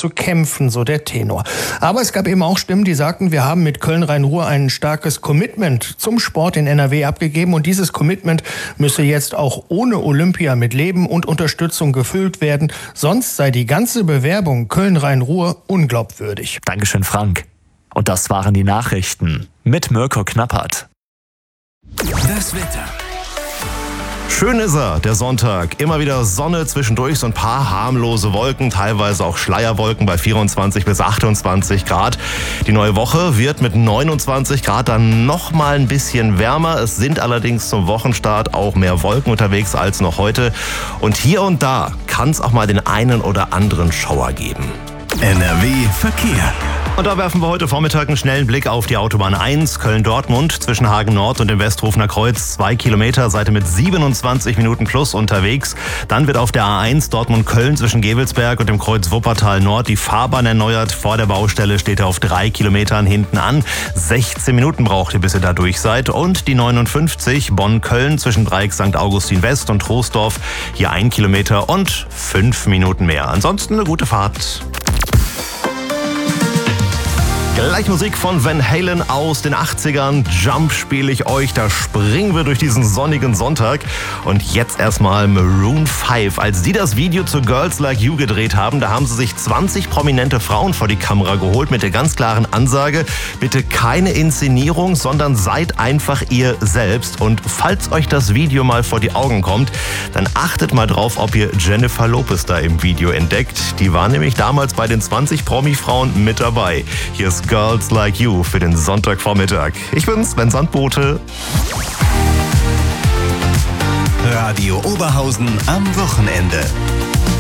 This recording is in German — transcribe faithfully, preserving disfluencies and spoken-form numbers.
zu kämpfen, so der Tenor. Aber es gab eben auch Stimmen, die sagten, wir haben mit Köln-Rhein-Ruhr ein starkes Commitment zum Sport in N R W abgegeben und dieses Commitment müsse jetzt auch ohne Olympia mit Leben und Unterstützung gefüllt werden, sonst sei die ganze Bewerbung Köln-Rhein-Ruhr unglaubwürdig. Dankeschön, Frank. Und das waren die Nachrichten mit Mirko Knappert. Das Wetter. Schön ist er, der Sonntag. Immer wieder Sonne, zwischendurch so ein paar harmlose Wolken, teilweise auch Schleierwolken bei vierundzwanzig bis achtundzwanzig Grad. Die neue Woche wird mit neunundzwanzig Grad dann noch mal ein bisschen wärmer. Es sind allerdings zum Wochenstart auch mehr Wolken unterwegs als noch heute. Und hier und da kann es auch mal den einen oder anderen Schauer geben. N R W Verkehr. Und da werfen wir heute Vormittag einen schnellen Blick auf die Autobahn eins, Köln-Dortmund, zwischen Hagen Nord und dem Westrufener Kreuz. Zwei Kilometer, Seite mit siebenundzwanzig Minuten plus unterwegs. Dann wird auf der A eins Dortmund-Köln zwischen Gevelsberg und dem Kreuz Wuppertal Nord die Fahrbahn erneuert. Vor der Baustelle steht er auf drei Kilometern hinten an. sechzehn Minuten braucht ihr, bis ihr da durch seid. Und die neunundfünfzig Bonn-Köln zwischen Dreieck Sankt Augustin West und Troisdorf. Hier ein Kilometer und fünf Minuten mehr. Ansonsten eine gute Fahrt. Gleich Musik von Van Halen aus den achtzigern. Jump spiele ich euch, da springen wir durch diesen sonnigen Sonntag. Und jetzt erstmal Maroon fünf. Als die das Video zu Girls Like You gedreht haben, da haben sie sich zwanzig prominente Frauen vor die Kamera geholt mit der ganz klaren Ansage, bitte keine Inszenierung, sondern seid einfach ihr selbst. Und falls euch das Video mal vor die Augen kommt, dann achtet mal drauf, ob ihr Jennifer Lopez da im Video entdeckt. Die war nämlich damals bei den zwanzig Promi-Frauen mit dabei. Hier ist Girls Like You für den Sonntagvormittag. Ich bin Sven Sandbote. Radio Oberhausen am Wochenende.